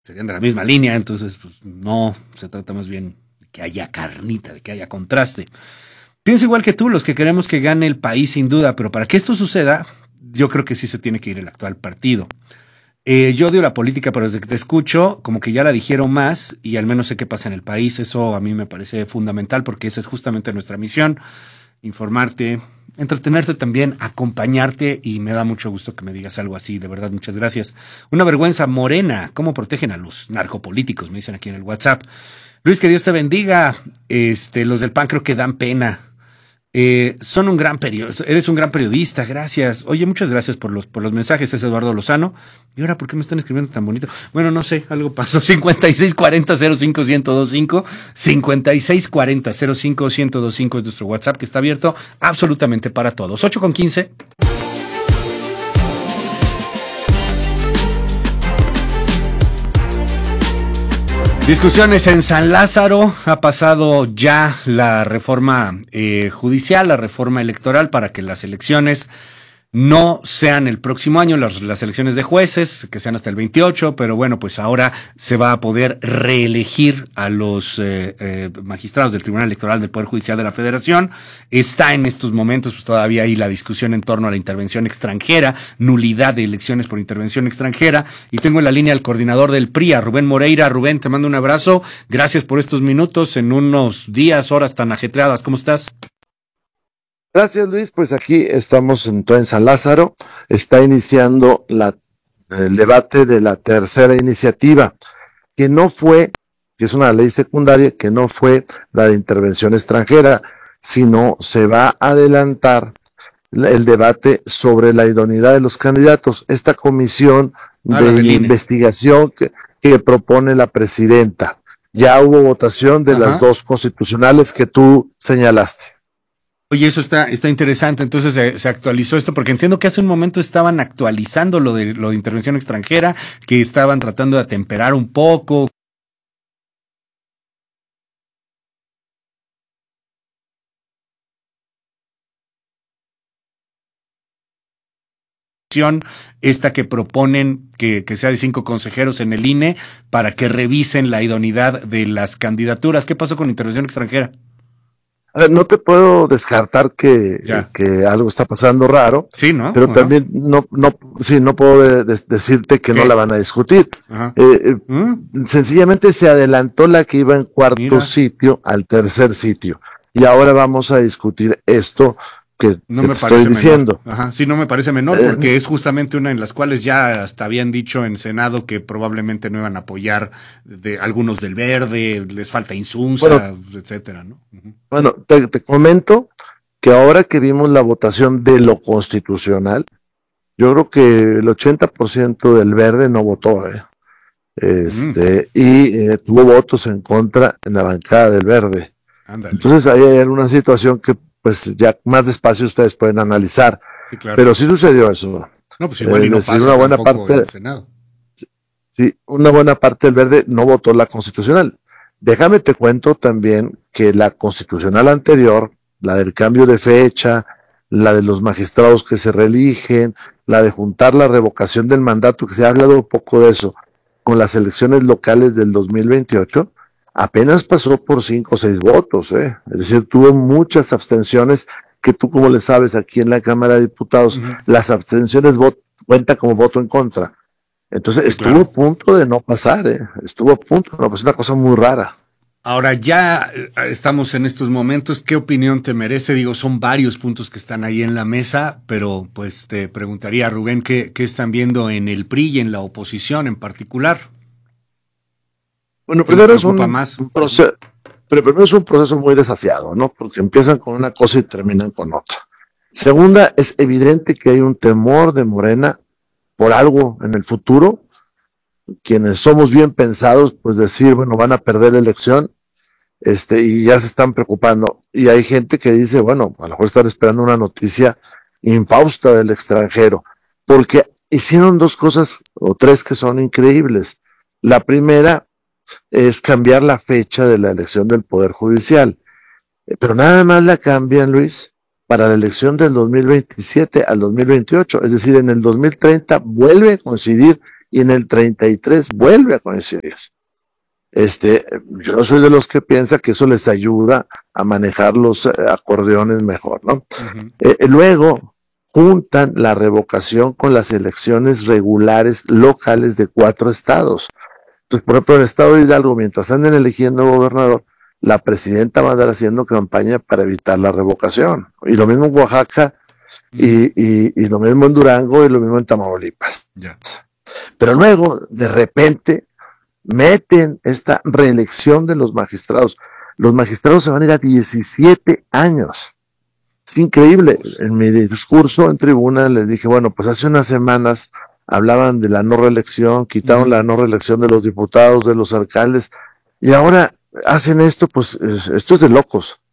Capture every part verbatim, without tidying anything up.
serían de la misma línea, entonces pues no, se trata más bien de que haya carnita, de que haya contraste. Pienso igual que tú, los que queremos que gane el país sin duda, pero para que esto suceda, yo creo que sí se tiene que ir el actual partido. Eh, yo odio la política, pero desde que te escucho, como que ya la dijeron más y al menos sé qué pasa en el país. Eso a mí me parece fundamental porque esa es justamente nuestra misión, informarte, entretenerte también, acompañarte, y me da mucho gusto que me digas algo así, de verdad, muchas gracias. Una vergüenza, Morena, ¿cómo protegen a los narcopolíticos? Me dicen aquí en el WhatsApp. Luis, que Dios te bendiga. Este, los del P A N creo que dan pena. Eh, son un gran periodista, eres un gran periodista, gracias. Oye, muchas gracias por los, por los mensajes, es Eduardo Lozano. ¿Y ahora por qué me están escribiendo tan bonito? Bueno, no sé, algo pasó. cincuenta y seis cuarenta cero cinco ciento veinticinco, cincuenta y seis cuarenta cero cinco ciento veinticinco es nuestro WhatsApp, que está abierto absolutamente para todos. ocho con quince. Discusiones en San Lázaro. Ha pasado ya la reforma eh, judicial, la reforma electoral, para que las elecciones no sean el próximo año, las, las elecciones de jueces, que sean hasta el veintiocho, pero bueno, pues ahora se va a poder reelegir a los eh, eh, magistrados del Tribunal Electoral del Poder Judicial de la Federación. Está en estos momentos pues todavía ahí la discusión en torno a la intervención extranjera, nulidad de elecciones por intervención extranjera, y tengo en la línea al coordinador del P R I, a Rubén Moreira. Rubén, te mando un abrazo, gracias por estos minutos en unos días, horas tan ajetreadas. ¿Cómo estás? Gracias, Luis. Pues aquí estamos en, en San Lázaro. Está iniciando la, el debate de la tercera iniciativa, que no fue, que es una ley secundaria, que no fue la de intervención extranjera, sino se va a adelantar el debate sobre la idoneidad de los candidatos. Esta comisión ah, de investigación que, que propone la presidenta. Ya hubo votación de Ajá. las dos constitucionales que tú señalaste. Oye, eso está, está interesante. Entonces se, se actualizó esto, porque entiendo que hace un momento estaban actualizando lo de, lo de intervención extranjera, que estaban tratando de atemperar un poco. Esta que proponen que, que sea de cinco consejeros en el I N E para que revisen la idoneidad de las candidaturas. ¿Qué pasó con intervención extranjera? A ver, no te puedo descartar que, que algo está pasando raro, sí, ¿no? Pero Ajá. también no, no, sí, no puedo de, de, decirte que ¿Qué? no la van a discutir. Eh, ¿Mm? Sencillamente se adelantó la que iba en cuarto Mira. sitio al tercer sitio, y ahora vamos a discutir esto que, no que me te parece estoy diciendo. Menor. Ajá, sí, no me parece menor, porque eh, es justamente una en las cuales ya hasta habían dicho en Senado que probablemente no iban a apoyar de algunos del Verde, les falta Insunza, bueno, etcétera, ¿no? Uh-huh. Bueno, te, te comento que ahora que vimos la votación de lo constitucional, yo creo que el ochenta por ciento del Verde no votó, ¿eh? Este, mm. y eh, tuvo votos en contra en la bancada del Verde. Ándale. Entonces ahí hay una situación que pues ya más despacio ustedes pueden analizar. Sí, claro. Pero sí sucedió eso. No, pues igual eh, y no pasa una buena parte, en el Senado. Sí, una buena parte del Verde no votó la constitucional. Déjame te cuento también que la constitucional anterior, la del cambio de fecha, la de los magistrados que se reeligen, la de juntar la revocación del mandato, que se ha hablado un poco de eso, con las elecciones locales del dos mil veintiocho, apenas pasó por cinco o seis votos, ¿eh? Es decir, tuvo muchas abstenciones que tú, como le sabes, aquí en la Cámara de Diputados, uh-huh. las abstenciones vot- cuentan como voto en contra. Entonces, sí, estuvo claro. a punto de no pasar, ¿eh? Estuvo a punto, no, pues una cosa muy rara. Ahora ya estamos en estos momentos, ¿qué opinión te merece? Digo, son varios puntos que están ahí en la mesa, pero pues te preguntaría, Rubén, ¿qué, qué están viendo en el P R I y en la oposición en particular? Bueno, primero es un, un proceso, pero primero es un proceso muy desasiado, ¿no? Porque empiezan con una cosa y terminan con otra. Segunda, es evidente que hay un temor de Morena por algo en el futuro. Quienes somos bien pensados, pues decir, bueno, van a perder la elección, este, y ya se están preocupando. Y hay gente que dice, bueno, a lo mejor están esperando una noticia infausta del extranjero, porque hicieron dos cosas o tres que son increíbles. La primera es cambiar la fecha de la elección del Poder Judicial, pero nada más la cambian, Luis, para la elección del dos mil veintisiete al dos mil veintiocho, es decir, en el dos mil treinta vuelve a coincidir y en el treinta y tres vuelve a coincidir. Este, yo no soy de los que piensa que eso les ayuda a manejar los eh, acordeones mejor, ¿no? Uh-huh. Eh, luego juntan la revocación con las elecciones regulares locales de cuatro estados. Entonces, por ejemplo, en el estado de Hidalgo, mientras anden eligiendo gobernador, la presidenta va a andar haciendo campaña para evitar la revocación. Y lo mismo en Oaxaca, uh-huh. y, y, y lo mismo en Durango, y lo mismo en Tamaulipas. Yeah. Pero luego, de repente, meten esta reelección de los magistrados. Los magistrados se van a ir a diecisiete años. Es increíble. En mi discurso en tribuna les dije, bueno, pues hace unas semanas hablaban de la no reelección, quitaron uh-huh. la no reelección de los diputados, de los alcaldes, y ahora hacen esto, pues esto es de locos.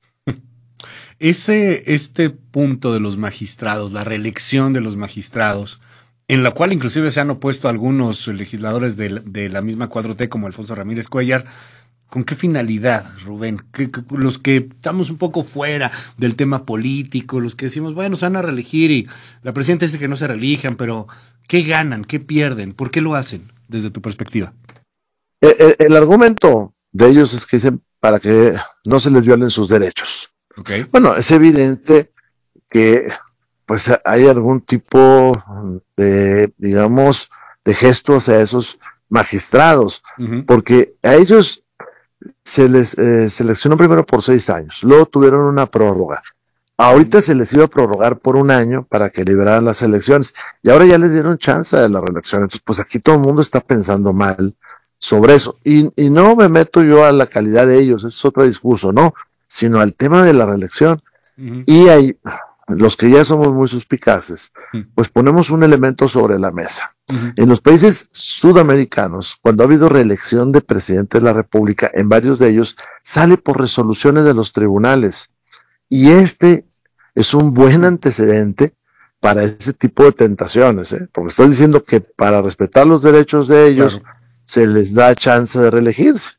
Ese, este punto de los magistrados, la reelección de los magistrados, en la cual inclusive se han opuesto algunos legisladores de, de la misma cuatro T, como Alfonso Ramírez Cuellar. ¿Con qué finalidad, Rubén? ¿Qué, qué, los que estamos un poco fuera del tema político, los que decimos, bueno, se van a reelegir y la presidenta dice que no se reelijan, pero ¿qué ganan? ¿Qué pierden? ¿Por qué lo hacen, desde tu perspectiva? El, el, el argumento de ellos es que dicen para que no se les violen sus derechos. Okay. Bueno, es evidente que pues hay algún tipo de, digamos, de gesto hacia esos magistrados, uh-huh. porque a ellos se les eh, seleccionó primero por seis años, luego tuvieron una prórroga. Ahorita uh-huh. se les iba a prorrogar por un año para que liberaran las elecciones, y ahora ya les dieron chance de la reelección. Entonces, pues aquí todo el mundo está pensando mal sobre eso. Y, y no me meto yo a la calidad de ellos, es otro discurso, no, sino al tema de la reelección. Uh-huh. Y hay los que ya somos muy suspicaces, pues ponemos un elemento sobre la mesa. Uh-huh. En los países sudamericanos, cuando ha habido reelección de presidente de la República, en varios de ellos, sale por resoluciones de los tribunales. Y este es un buen antecedente para ese tipo de tentaciones, ¿eh? Porque estás diciendo que para respetar los derechos de ellos, claro, se les da chance de reelegirse.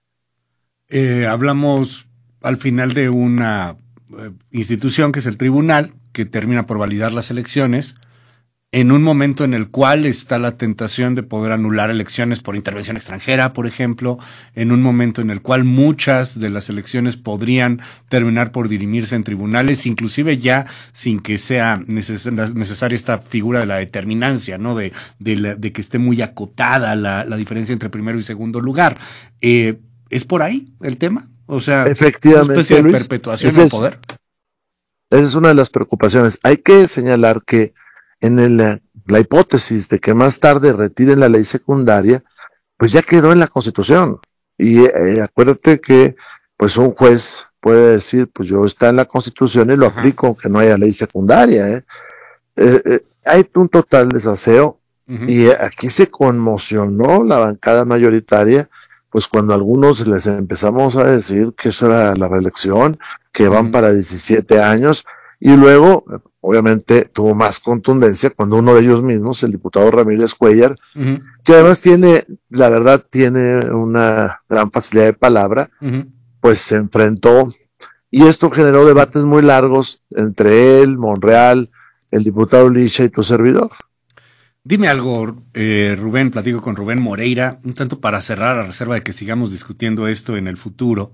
Eh, hablamos al final de una eh, institución que es el tribunal, que termina por validar las elecciones, en un momento en el cual está la tentación de poder anular elecciones por intervención extranjera, por ejemplo, en un momento en el cual muchas de las elecciones podrían terminar por dirimirse en tribunales, inclusive ya sin que sea neces- necesaria esta figura de la determinancia, ¿no? De, de, la, de que esté muy acotada la, la diferencia entre primero y segundo lugar. Eh, ¿Es por ahí el tema? O sea, efectivamente, una especie de Luis, perpetuación del poder. Esa es una de las preocupaciones. Hay que señalar que en el, la hipótesis de que más tarde retiren la ley secundaria, pues ya quedó en la Constitución. Y eh, acuérdate que pues un juez puede decir, pues yo está en la Constitución y lo Ajá. aplico aunque no haya ley secundaria. ¿eh? Eh, eh, hay un total desaseo uh-huh. y aquí se conmocionó la bancada mayoritaria, pues cuando a algunos les empezamos a decir que eso era la reelección, que van uh-huh. para diecisiete años, y luego, obviamente, tuvo más contundencia cuando uno de ellos mismos, el diputado Ramírez Cuellar, uh-huh. que además tiene, la verdad, tiene una gran facilidad de palabra, uh-huh. pues se enfrentó, y esto generó debates muy largos entre él, Monreal, el diputado Licha y tu servidor. Dime algo, eh, Rubén, platico con Rubén Moreira, un tanto para cerrar a reserva de que sigamos discutiendo esto en el futuro.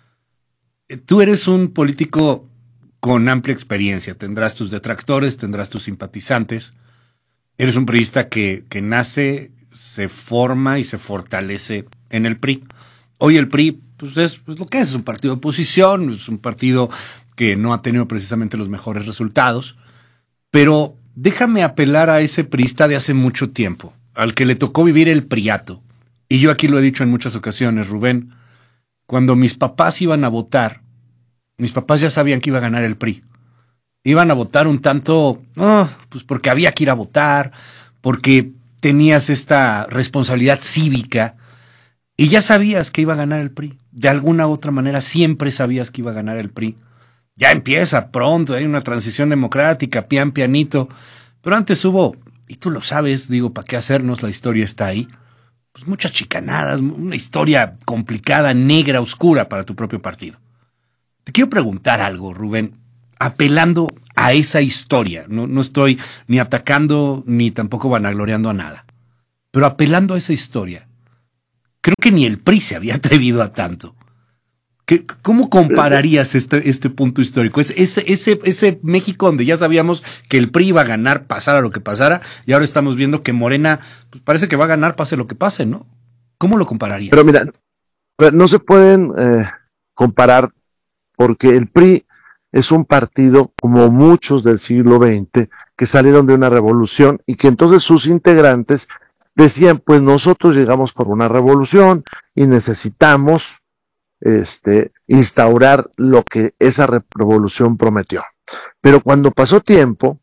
Tú eres un político con amplia experiencia, tendrás tus detractores, tendrás tus simpatizantes. Eres un priista que, que nace, se forma y se fortalece en el P R I. Hoy el P R I pues es pues lo que es, es un partido de oposición, es un partido que no ha tenido precisamente los mejores resultados, pero déjame apelar a ese priista de hace mucho tiempo, al que le tocó vivir el priato. Y yo aquí lo he dicho en muchas ocasiones, Rubén, cuando mis papás iban a votar, mis papás ya sabían que iba a ganar el P R I. Iban a votar un tanto, oh, pues porque había que ir a votar, porque tenías esta responsabilidad cívica y ya sabías que iba a ganar el P R I. De alguna u otra manera siempre sabías que iba a ganar el P R I. Ya empieza pronto, hay una transición democrática, pian pianito, pero antes hubo, y tú lo sabes, digo, ¿para qué hacernos? La historia está ahí. Pues muchas chicanadas, una historia complicada, negra, oscura para tu propio partido. Te quiero preguntar algo, Rubén, apelando a esa historia. No, no estoy ni atacando ni tampoco vanagloriando a nada. pero apelando a esa historia, creo que ni el P R I se había atrevido a tanto. ¿Qué, ¿Cómo compararías este, este punto histórico? Es, ese, ese, ese México donde ya sabíamos que el P R I iba a ganar, pasara lo que pasara, y ahora estamos viendo que Morena pues parece que va a ganar pase lo que pase, ¿no? ¿Cómo lo compararías? Pero mira, no se pueden eh, comparar porque el P R I es un partido, como muchos del siglo veinte, que salieron de una revolución y que entonces sus integrantes decían, pues nosotros llegamos por una revolución y necesitamos este, instaurar lo que esa revolución prometió. Pero cuando pasó tiempo,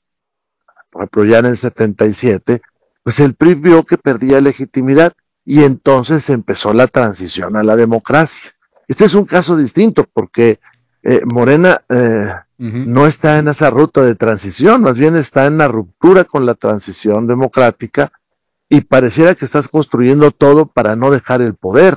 por ejemplo ya en el setenta y siete, pues el P R I vio que perdía legitimidad y entonces empezó la transición a la democracia. Este es un caso distinto porque eh, Morena eh, uh-huh. no está en esa ruta de transición, más bien está en la ruptura con la transición democrática y pareciera que estás construyendo todo para no dejar el poder.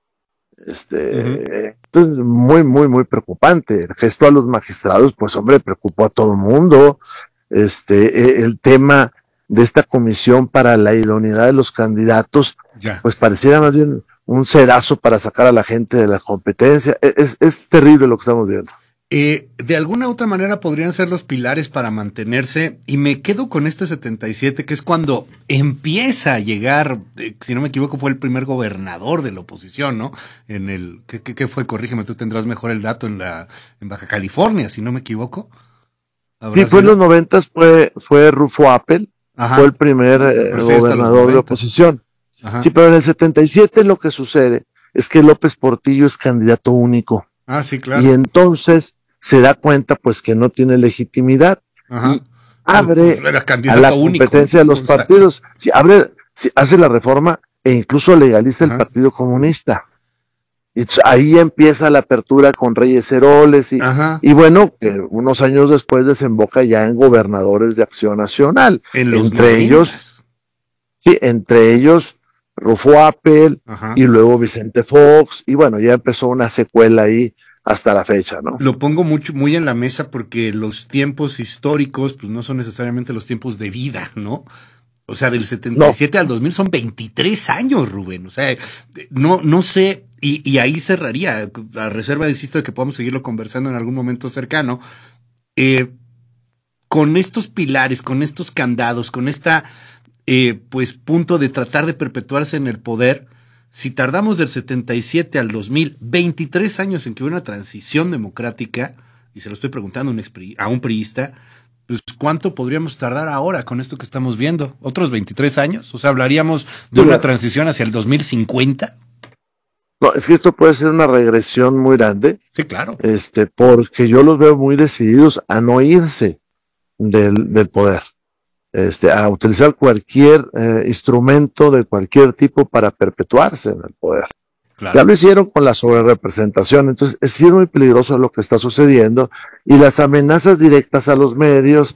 Este, uh-huh. Esto es muy, muy, muy preocupante. El gesto a los magistrados, pues hombre, preocupó a todo el mundo. Este, el tema de esta comisión para la idoneidad de los candidatos, ya. pues pareciera más bien un sedazo para sacar a la gente de la competencia. Es, es terrible lo que estamos viendo. Eh, de alguna otra manera podrían ser los pilares para mantenerse, y me quedo con este setenta y siete, que es cuando empieza a llegar, eh, si no me equivoco, fue el primer gobernador de la oposición, ¿no? En el, ¿qué, qué, qué fue? Corrígeme, tú tendrás mejor el dato en la, en Baja California, si no me equivoco. Sí, fue en los noventas, fue, fue Rufo Appel, Ajá. fue el primer eh, gobernador de oposición. Ajá. Sí, pero en el setenta y siete lo que sucede es que López Portillo es candidato único. Ah, sí, claro. Y entonces se da cuenta pues que no tiene legitimidad. Ajá. Y abre a la competencia único. de los partidos. Sí, abre, sí, hace la reforma e incluso legaliza Ajá. el Partido Comunista. Y ahí empieza la apertura con Reyes Heroles y, y bueno, que unos años después desemboca ya en gobernadores de Acción Nacional. En los entre noventas. ellos, sí, entre ellos Rufo Appel Ajá. y luego Vicente Fox, y bueno, ya empezó una secuela ahí hasta la fecha, ¿no? Lo pongo mucho, muy en la mesa porque los tiempos históricos, pues no son necesariamente los tiempos de vida, ¿no? O sea, del setenta y siete no. al dos mil son veintitrés años, Rubén. O sea, no, no sé, y, y ahí cerraría, a reserva, insisto, de que podamos seguirlo conversando en algún momento cercano. Eh, con estos pilares, con estos candados, con esta, eh, pues, punto de tratar de perpetuarse en el poder, si tardamos del setenta y siete al dos mil, veintitrés años en que hubo una transición democrática, y se lo estoy preguntando a un, expri, a un priista, pues ¿cuánto podríamos tardar ahora con esto que estamos viendo? ¿Otros veintitrés años? O sea, ¿hablaríamos de una transición hacia el dos mil cincuenta? No, es que esto puede ser una regresión muy grande. Sí, claro. Este, porque yo los veo muy decididos a no irse del, del poder. Este, a utilizar cualquier eh, instrumento de cualquier tipo para perpetuarse en el poder. Claro. Ya lo hicieron con la sobrerepresentación, entonces sí es muy peligroso lo que está sucediendo, y las amenazas directas a los medios,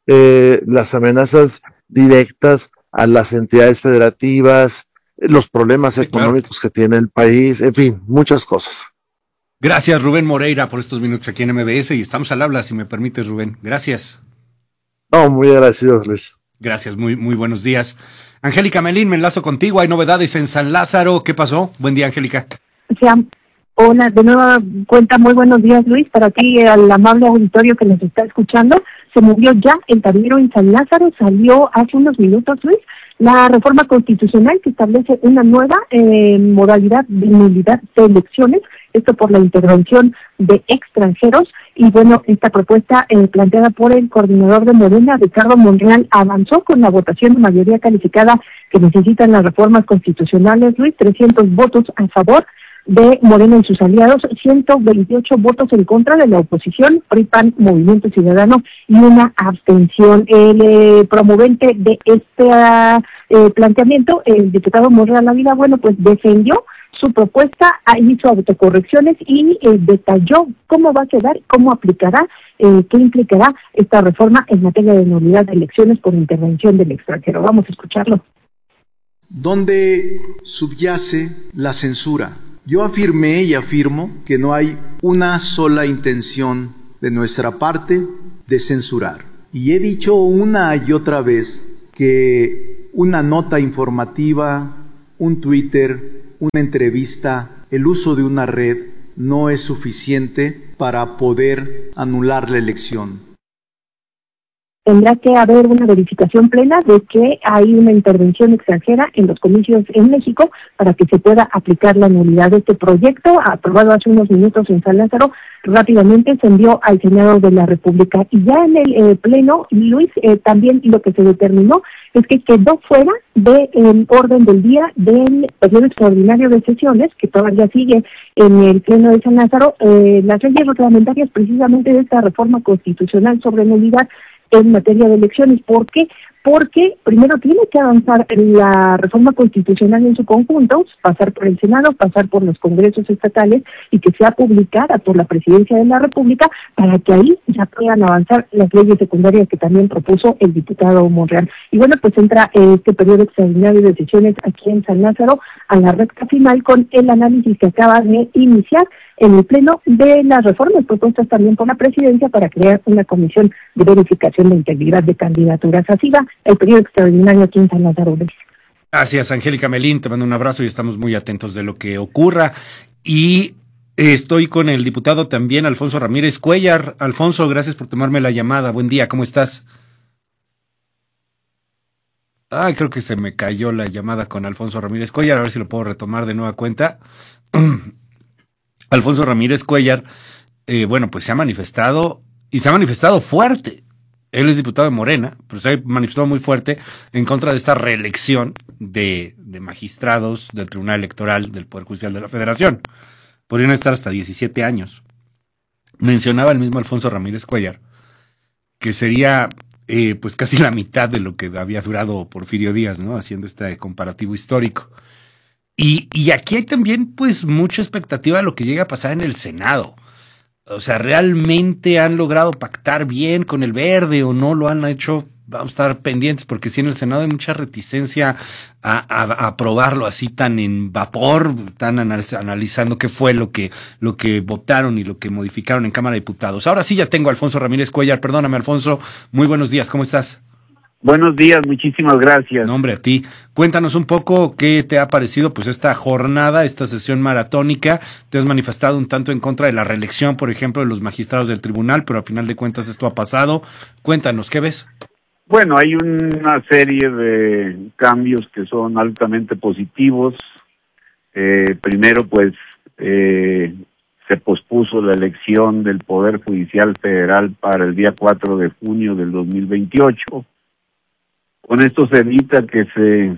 eh, las amenazas directas a las entidades federativas, los problemas sí, económicos claro. que tiene el país, en fin, muchas cosas. Gracias, Rubén Moreira, por estos minutos aquí en M B S, y estamos al habla, si me permites, Rubén. Gracias. No, muy agradecido, Luis. Gracias, muy, muy buenos días. Angélica Melín, me enlazo contigo. Hay novedades en San Lázaro. ¿Qué pasó? Buen día, Angélica. Sí, hola, de nueva cuenta, muy buenos días, Luis. Para ti, al amable auditorio que nos está escuchando, se movió ya el tablero en San Lázaro. Salió hace unos minutos, Luis, la reforma constitucional que establece una nueva eh, modalidad de nulidad de elecciones, esto por la intervención de extranjeros. Y bueno, esta propuesta eh, planteada por el coordinador de Morena, Ricardo Monreal, avanzó con la votación de mayoría calificada que necesitan las reformas constitucionales, Luis, trescientos votos a favor de Morena y sus aliados, ciento veintiocho votos en contra de la oposición, P R I, P A N, Movimiento Ciudadano, y una abstención. El eh, promovente de este eh, planteamiento, el diputado Monreal Ávila, bueno, pues defendió su propuesta, hizo autocorrecciones y eh, detalló cómo va a quedar, cómo aplicará, eh, qué implicará esta reforma en materia de nulidad de elecciones por intervención del extranjero. Vamos a escucharlo. ¿Dónde subyace la censura? Yo afirmé y afirmo que no hay una sola intención de nuestra parte de censurar. Y he dicho una y otra vez que una nota informativa, un Twitter, una entrevista, el uso de una red no es suficiente para poder anular la elección. Tendrá que haber una verificación plena de que hay una intervención extranjera en los comicios en México para que se pueda aplicar la nulidad de este proyecto, aprobado hace unos minutos en San Lázaro. Rápidamente se envió al Senado de la República. Y ya en el eh, Pleno, Luis, eh, también lo que se determinó es que quedó fuera del orden del día del periodo extraordinario de sesiones, que todavía sigue en el Pleno de San Lázaro, eh, las leyes reglamentarias precisamente de esta reforma constitucional sobre nulidad en materia de elecciones. ¿Por qué? Porque primero tiene que avanzar la reforma constitucional en su conjunto, pasar por el Senado, pasar por los congresos estatales y que sea publicada por la Presidencia de la República para que ahí ya puedan avanzar las leyes secundarias que también propuso el diputado Monreal. Y bueno, pues entra este periodo extraordinario de sesiones aquí en San Lázaro a la recta final con el análisis que acaba de iniciar en el Pleno de las reformas propuestas también por la Presidencia para crear una comisión de verificación de integridad de candidaturas. Así va el periodo extraordinario aquí en San Lázaro. Gracias, Angélica Melín, te mando un abrazo y estamos muy atentos de lo que ocurra. Y estoy con el diputado también, Alfonso Ramírez Cuéllar. Alfonso, gracias por tomarme la llamada. Buen día, ¿cómo estás? Ay, creo que se me cayó la llamada con Alfonso Ramírez Cuéllar, a ver si lo puedo retomar de nueva cuenta. Alfonso Ramírez Cuéllar, eh, bueno, pues se ha manifestado y se ha manifestado fuerte. Él es diputado de Morena, pero se ha manifestado muy fuerte en contra de esta reelección de, de magistrados del Tribunal Electoral del Poder Judicial de la Federación. Podrían estar hasta diecisiete años. Mencionaba el mismo Alfonso Ramírez Cuéllar que sería eh, pues casi la mitad de lo que había durado Porfirio Díaz, ¿no? Haciendo este comparativo histórico. Y, y aquí hay también pues mucha expectativa de lo que llega a pasar en el Senado. O sea, ¿realmente han logrado pactar bien con el Verde o no lo han hecho? Vamos a estar pendientes porque sí en el Senado hay mucha reticencia a, a, a aprobarlo así tan en vapor, tan analiz- analizando qué fue lo que, lo que votaron y lo que modificaron en Cámara de Diputados. Ahora sí ya tengo a Alfonso Ramírez Cuéllar. Perdóname, Alfonso. Muy buenos días. ¿Cómo estás? Buenos días, muchísimas gracias. No, hombre, a ti. Cuéntanos un poco qué te ha parecido pues esta jornada, esta sesión maratónica. Te has manifestado un tanto en contra de la reelección, por ejemplo, de los magistrados del tribunal, pero a final de cuentas esto ha pasado. Cuéntanos, ¿qué ves? Bueno, hay una serie de cambios que son altamente positivos. Eh, primero, pues, eh, se pospuso la elección del Poder Judicial Federal para el día cuatro de junio del dos mil veintiocho. Con esto se evita que se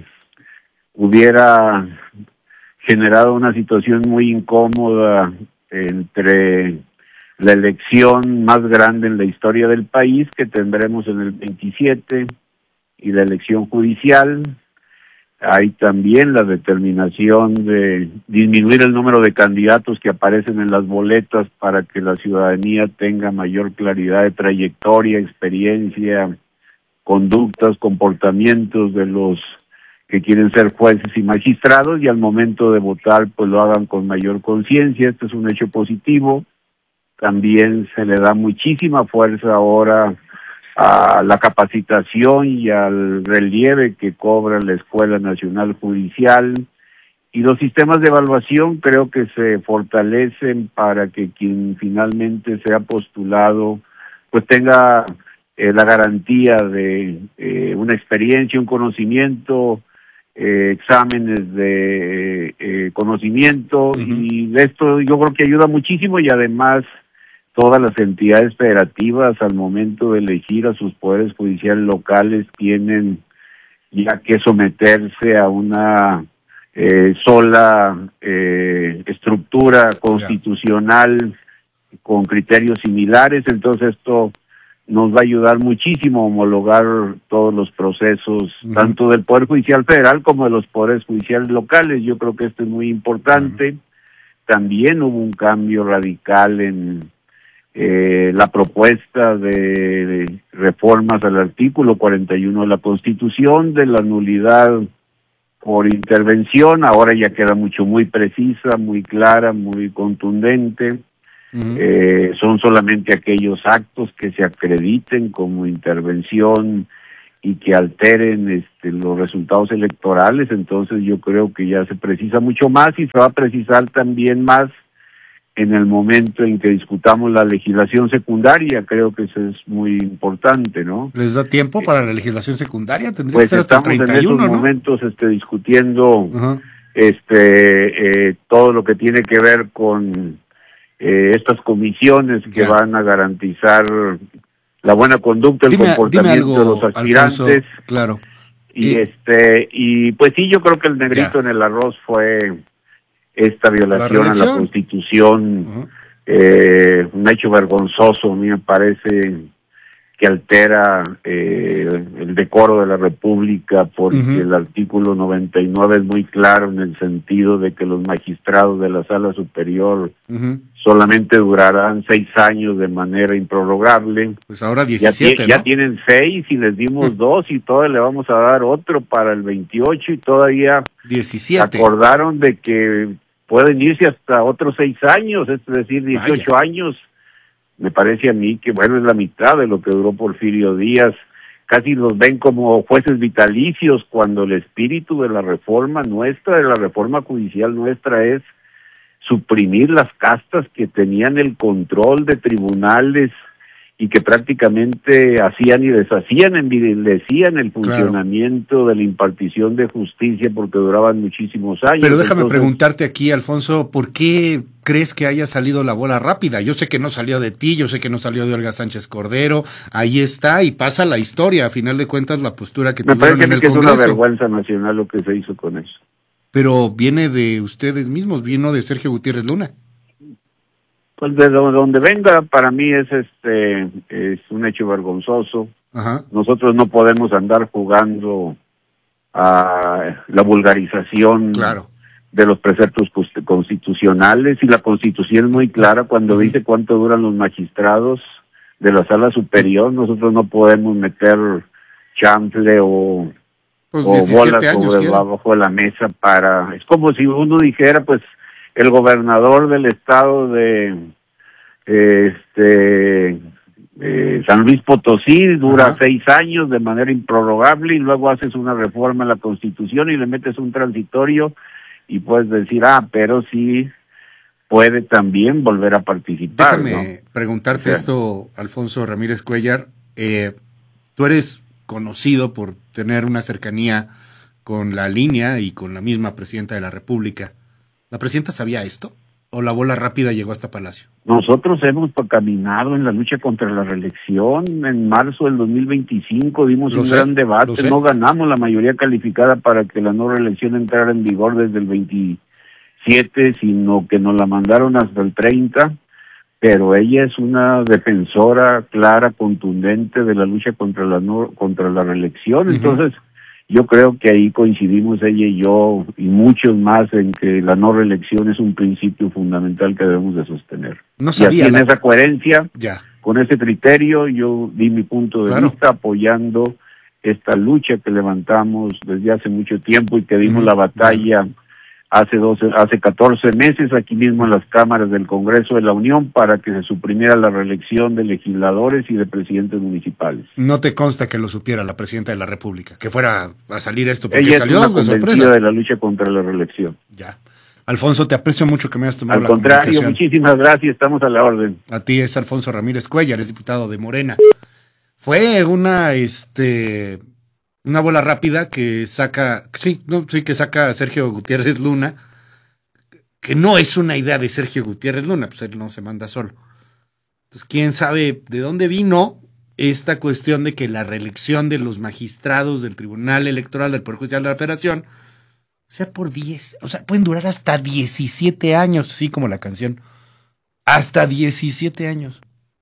hubiera generado una situación muy incómoda entre la elección más grande en la historia del país, que tendremos en el veintisiete, y la elección judicial. Hay también la determinación de disminuir el número de candidatos que aparecen en las boletas para que la ciudadanía tenga mayor claridad de trayectoria, experiencia, conductas, comportamientos de los que quieren ser jueces y magistrados, y al momento de votar pues lo hagan con mayor conciencia. Este es un hecho positivo. También se le da muchísima fuerza ahora a la capacitación y al relieve que cobra la Escuela Nacional Judicial, y los sistemas de evaluación creo que se fortalecen para que quien finalmente sea postulado pues tenga Eh, la garantía de eh, una experiencia, un conocimiento, eh, exámenes de eh, conocimiento, uh-huh. Y esto yo creo que ayuda muchísimo, y además todas las entidades federativas al momento de elegir a sus poderes judiciales locales tienen ya que someterse a una eh, sola eh, estructura constitucional yeah. con criterios similares. Entonces esto nos va a ayudar muchísimo a homologar todos los procesos, uh-huh. tanto del Poder Judicial Federal como de los poderes judiciales locales. Yo creo que esto es muy importante. Uh-huh. También hubo un cambio radical en eh, la propuesta de, de reformas al artículo cuarenta y uno de la Constitución, de la nulidad por intervención. Ahora ya queda mucho muy precisa, muy clara, muy contundente. Uh-huh. Eh, son solamente aquellos actos que se acrediten como intervención y que alteren este, los resultados electorales, entonces yo creo que ya se precisa mucho más y se va a precisar también más en el momento en que discutamos la legislación secundaria. Creo que eso es muy importante, ¿no? ¿Les da tiempo para la legislación secundaria? ¿Tendría pues que ser hasta el treinta y uno, estamos en esos ¿no? momentos este, discutiendo uh-huh. este eh, todo lo que tiene que ver con eh, estas comisiones que ya. van a garantizar la buena conducta, el dime, comportamiento dime algo, de los aspirantes. Alfonso, claro. Y eh, este y pues sí, yo creo que el negrito ya. en el arroz fue esta violación ¿La a la Constitución, uh-huh. eh, un hecho vergonzoso. A mí me parece que altera eh, el decoro de la República, porque uh-huh. el artículo noventa y nueve es muy claro en el sentido de que los magistrados de la Sala Superior uh-huh. solamente durarán seis años de manera improrrogable. Pues ahora diecisiete, ya, ¿no? ya tienen seis y les dimos uh-huh. dos y todavía le vamos a dar otro para el veintiocho y todavía diecisiete. Acordaron de que pueden irse hasta otros seis años, es decir, dieciocho Vaya. años. Me parece a mí que, bueno, es la mitad de lo que duró Porfirio Díaz. Casi los ven como jueces vitalicios, cuando el espíritu de la reforma nuestra, de la reforma judicial nuestra, es suprimir las castas que tenían el control de tribunales y que prácticamente hacían y deshacían, envilecían el funcionamiento claro. de la impartición de justicia, porque duraban muchísimos años. Pero déjame Entonces, preguntarte aquí, Alfonso, ¿por qué crees que haya salido la bola rápida? Yo sé que no salió de ti, yo sé que no salió de Olga Sánchez Cordero, ahí está y pasa la historia, a final de cuentas la postura que Me tuvieron en el que Congreso. Es una vergüenza nacional lo que se hizo con eso. Pero viene de ustedes mismos, vino de Sergio Gutiérrez Luna. Pues de donde venga, para mí es este es un hecho vergonzoso. Ajá. Nosotros no podemos andar jugando a la vulgarización claro. de los preceptos constitucionales, y la Constitución es muy clara cuando uh-huh. dice cuánto duran los magistrados de la Sala Superior. Nosotros no podemos meter chanfle o, pues o bolas sobre abajo de la mesa para... Es como si uno dijera, pues, el gobernador del estado de este eh, San Luis Potosí dura Ajá. seis años de manera improrrogable y luego haces una reforma en la Constitución y le metes un transitorio y puedes decir, ah, pero sí puede también volver a participar. Déjame ¿no? preguntarte o sea, esto, Alfonso Ramírez Cuellar. Eh, tú eres conocido por tener una cercanía con la línea y con la misma presidenta de la República. ¿La presidenta sabía esto? ¿O la bola rápida llegó hasta Palacio? Nosotros hemos caminado en la lucha contra la reelección. En marzo del dos mil veinticinco dimos lo un sé, gran debate. No ganamos la mayoría calificada para que la no reelección entrara en vigor desde el veintisiete, sino que nos la mandaron hasta el treinta. Pero ella es una defensora clara, contundente de la lucha contra la no, contra la reelección. Uh-huh. Entonces, yo creo que ahí coincidimos ella y yo y muchos más en que la no reelección es un principio fundamental que debemos de sostener. No sabía, y así la... en esa coherencia, ya. con ese criterio, yo di mi punto de claro. vista apoyando esta lucha que levantamos desde hace mucho tiempo y que dimos uh-huh. la batalla uh-huh. hace doce, hace catorce meses aquí mismo en las cámaras del Congreso de la Unión para que se suprimiera la reelección de legisladores y de presidentes municipales. No te consta que lo supiera la presidenta de la República, que fuera a salir esto porque Ella salió es una de sorpresa de la lucha contra la reelección. Ya. Alfonso, te aprecio mucho que me hayas tomado Al la contrario, comunicación. muchísimas gracias, estamos a la orden. A ti es Alfonso Ramírez Cuellar, es diputado de Morena. Fue una este una bola rápida que saca, sí, no, sí que saca a Sergio Gutiérrez Luna, que no es una idea de Sergio Gutiérrez Luna, pues él no se manda solo. Entonces, quién sabe de dónde vino esta cuestión de que la reelección de los magistrados del Tribunal Electoral del Poder Judicial de la Federación sea por diez, o sea, pueden durar hasta diecisiete años, así como la canción, hasta diecisiete años.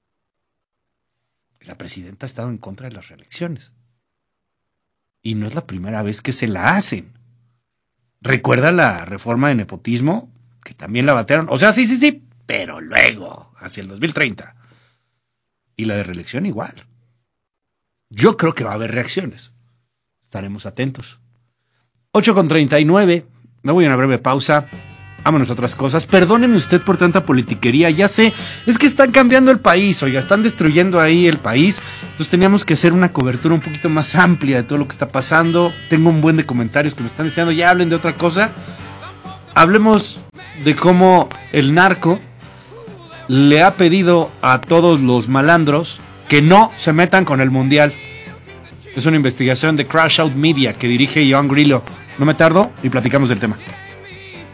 La presidenta ha estado en contra de las reelecciones. Y no es la primera vez que se la hacen. ¿Recuerda la reforma de nepotismo? Que también la batearon. O sea, sí, sí, sí, pero luego, hacia el dos mil treinta. Y la de reelección igual. Yo creo que va a haber reacciones. Estaremos atentos. ocho con treinta y nueve. Me voy a una breve pausa. vámonos a otras cosas. Perdóneme usted por tanta politiquería, ya sé, es que están cambiando el país, oiga, están destruyendo ahí el país. Entonces teníamos que hacer una cobertura un poquito más amplia de todo lo que está pasando. Tengo un buen de comentarios que me están diciendo, ya hablen de otra cosa. Hablemos de cómo el narco le ha pedido a todos los malandros que no se metan con el mundial. Es una investigación de Crash Out Media que dirige Ioan Grillo. No me tardo y platicamos del tema.